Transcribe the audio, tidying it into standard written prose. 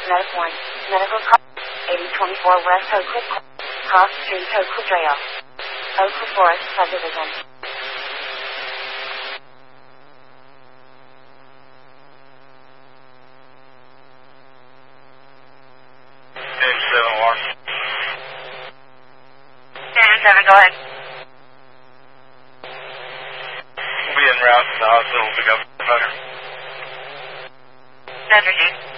Medic 1, medical call, 8024 West Oakwood, Cross Street, Oakwood Trail, Oakwood Forest Subdivision. 7, go ahead. We'll be en route to the hospital to pick up the fucker. Center G.